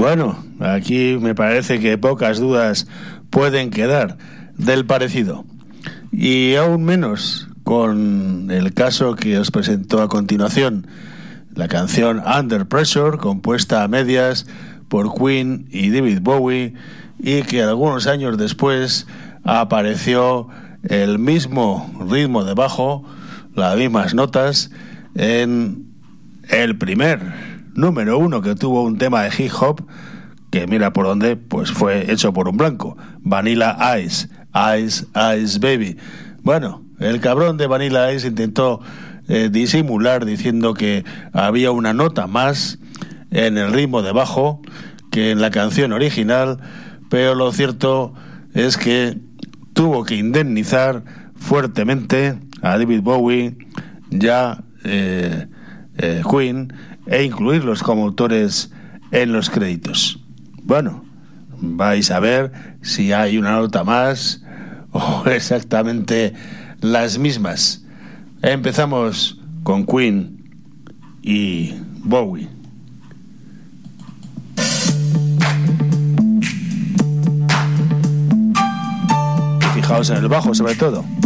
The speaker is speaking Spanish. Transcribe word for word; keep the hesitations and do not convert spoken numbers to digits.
Bueno, aquí me parece que pocas dudas pueden quedar del parecido. Y aún menos con el caso que os presento a continuación, la canción Under Pressure, compuesta a medias por Queen y David Bowie, y que algunos años después apareció el mismo ritmo de bajo, las mismas notas, en el primer número uno que tuvo un tema de hip hop, que mira por dónde, pues fue hecho por un blanco, Vanilla Ice, Ice, Ice Baby. Bueno, el cabrón de Vanilla Ice intentó eh, disimular diciendo que había una nota más en el ritmo de bajo que en la canción original, pero lo cierto es que tuvo que indemnizar fuertemente a David Bowie, ya eh, eh, Queen, e incluirlos como autores en los créditos. Bueno, vais a ver si hay una nota más o exactamente las mismas. Empezamos con Queen y Bowie. Y fijaos en el bajo sobre todo.